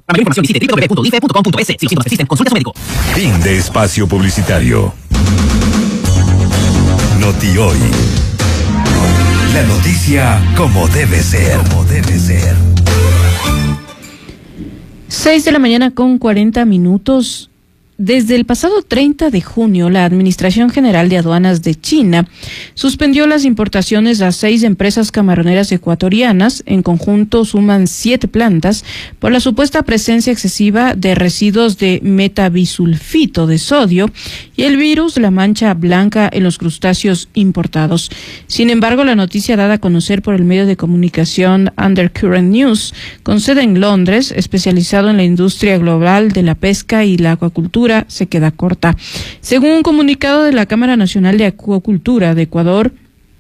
Para mayor información visite www.dife.com.es. Si los síntomas persisten, consulte a su médico. Fin de espacio publicitario. Noti Hoy. La noticia como debe ser. 6:40 a.m. Desde el pasado 30 de junio, la Administración General de Aduanas de China suspendió las importaciones a 6 empresas camaroneras ecuatorianas. En conjunto suman 7 plantas por la supuesta presencia excesiva de residuos de metabisulfito de sodio y el virus la mancha blanca en los crustáceos importados. Sin embargo, la noticia dada a conocer por el medio de comunicación Undercurrent News, con sede en Londres, especializado en la industria global de la pesca y la acuacultura, se queda corta. Según un comunicado de la Cámara Nacional de Acuacultura de Ecuador,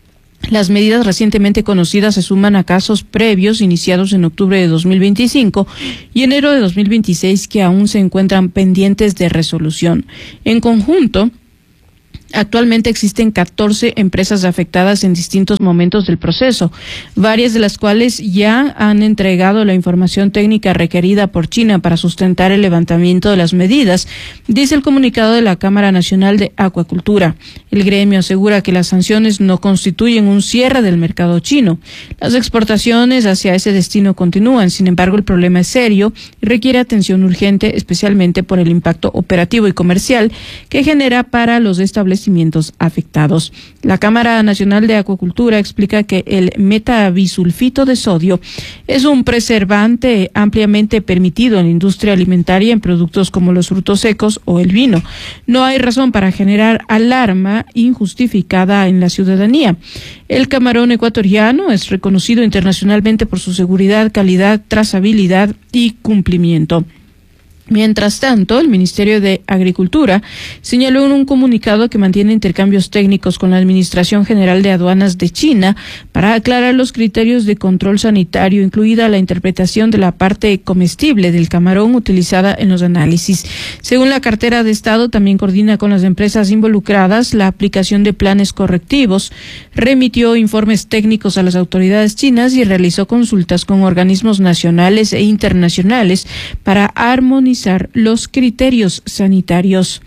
las medidas recientemente conocidas se suman a casos previos iniciados en octubre de 2025 y enero de 2026 que aún se encuentran pendientes de resolución. En conjunto, actualmente existen 14 empresas afectadas en distintos momentos del proceso, varias de las cuales ya han entregado la información técnica requerida por China para sustentar el levantamiento de las medidas, dice el comunicado de la Cámara Nacional de Acuacultura. El gremio asegura que las sanciones no constituyen un cierre del mercado chino. Las exportaciones hacia ese destino continúan, sin embargo el problema es serio y requiere atención urgente, especialmente por el impacto operativo y comercial que genera para los establecimientos afectados. La Cámara Nacional de Acuacultura explica que el metabisulfito de sodio es un preservante ampliamente permitido en la industria alimentaria en productos como los frutos secos o el vino. No hay razón para generar alarma injustificada en la ciudadanía. El camarón ecuatoriano es reconocido internacionalmente por su seguridad, calidad, trazabilidad y cumplimiento. Mientras tanto, el Ministerio de Agricultura señaló en un comunicado que mantiene intercambios técnicos con la Administración General de Aduanas de China para aclarar los criterios de control sanitario, incluida la interpretación de la parte comestible del camarón utilizada en los análisis. Según la cartera de Estado, también coordina con las empresas involucradas la aplicación de planes correctivos, remitió informes técnicos a las autoridades chinas y realizó consultas con organismos nacionales e internacionales para armonizar los criterios sanitarios.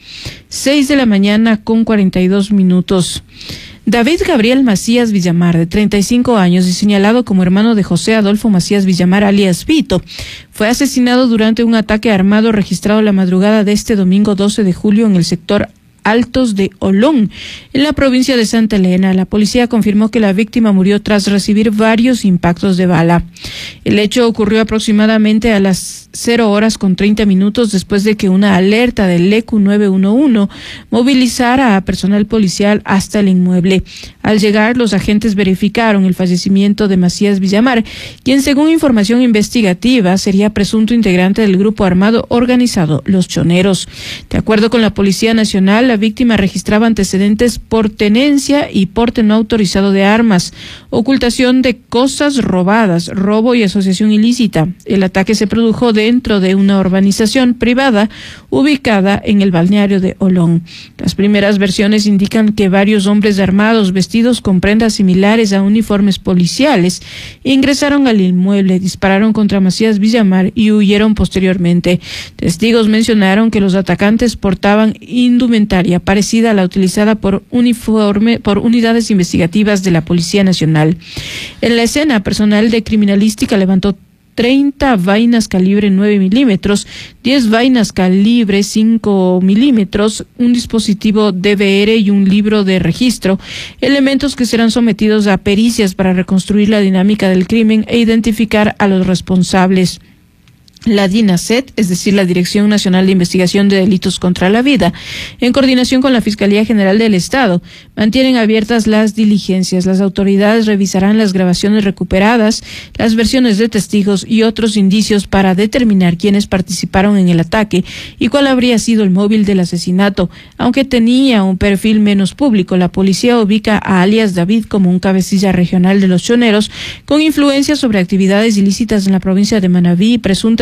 6:42 a.m. David Gabriel Macías Villamar, de 35 años y señalado como hermano de José Adolfo Macías Villamar, alias Vito, fue asesinado durante un ataque armado registrado la madrugada de este domingo 12 de julio en el sector Altos de Olón, en la provincia de Santa Elena. La policía confirmó que la víctima murió tras recibir varios impactos de bala. El hecho ocurrió aproximadamente a las 0:30 después de que una alerta del ECU 911 movilizara a personal policial hasta el inmueble. Al llegar, los agentes verificaron el fallecimiento de Macías Villamar, quien, según información investigativa, sería presunto integrante del grupo armado organizado Los Choneros. De acuerdo con la Policía Nacional, la víctima registraba antecedentes por tenencia y porte no autorizado de armas, ocultación de cosas robadas, robo y asociación ilícita. El ataque se produjo dentro de una urbanización privada ubicada en el balneario de Olón. Las primeras versiones indican que varios hombres armados vestidos con prendas similares a uniformes policiales ingresaron al inmueble, dispararon contra Macías Villamar y huyeron posteriormente. Testigos mencionaron que los atacantes portaban indumentaria parecida a la utilizada por unidades investigativas de la Policía Nacional. En la escena, personal de criminalística levantó 30 vainas calibre 9 milímetros, 10 vainas calibre 5 milímetros, un dispositivo DVR y un libro de registro, elementos que serán sometidos a pericias para reconstruir la dinámica del crimen e identificar a los responsables. La DINASET, es decir, la Dirección Nacional de Investigación de Delitos contra la Vida, en coordinación con la Fiscalía General del Estado, mantienen abiertas las diligencias. Las autoridades revisarán las grabaciones recuperadas, las versiones de testigos y otros indicios para determinar quiénes participaron en el ataque y cuál habría sido el móvil del asesinato. Aunque tenía un perfil menos público, la policía ubica a alias David como un cabecilla regional de los Choneros, con influencia sobre actividades ilícitas en la provincia de Manabí y presunta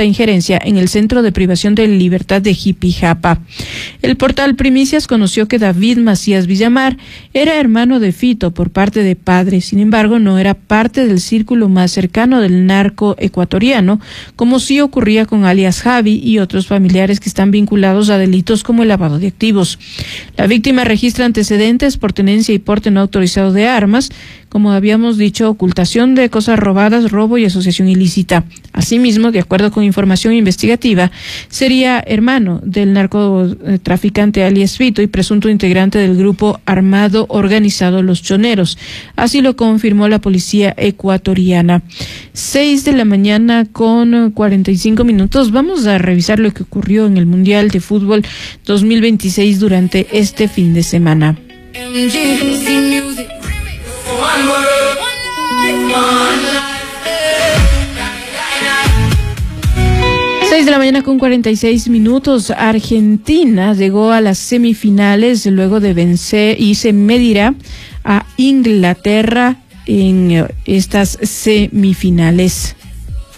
injerencia en el Centro de Privación de Libertad de Jipijapa. El portal Primicias conoció que David Macías Villamar era hermano de Fito por parte de padre, sin embargo no era parte del círculo más cercano del narco ecuatoriano, como sí ocurría con alias Javi y otros familiares que están vinculados a delitos como el lavado de activos. La víctima registra antecedentes por tenencia y porte no autorizado de armas, como habíamos dicho, ocultación de cosas robadas, robo y asociación ilícita. Asimismo, de acuerdo con información investigativa, sería hermano del narcotraficante alias Fito y presunto integrante del grupo armado organizado Los Choneros. Así lo confirmó la policía ecuatoriana. 6:45 a.m. Vamos a revisar lo que ocurrió en el Mundial de Fútbol 2026 durante este fin de semana. 6:46 a.m. Argentina llegó a las semifinales luego de vencer y se medirá a Inglaterra en estas semifinales.